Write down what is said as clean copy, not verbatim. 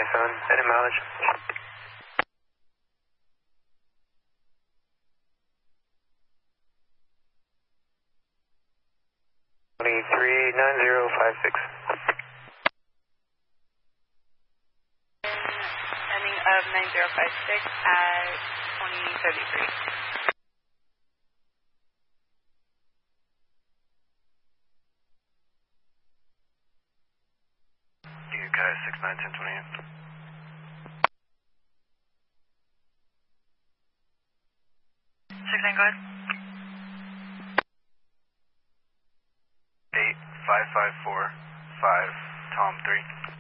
27, heading mileage. 239056. Ending of 9056 at 2033. You guys 691028. 69, go ahead. 85545 Tom 3.